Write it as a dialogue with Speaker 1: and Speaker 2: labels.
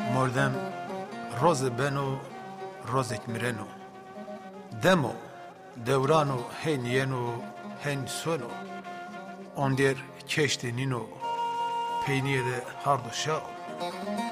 Speaker 1: مردم روز بنو روزک مرنو دمو دورانو هین ینو هین سونو اندر کشت نینو peyniyede hardo şao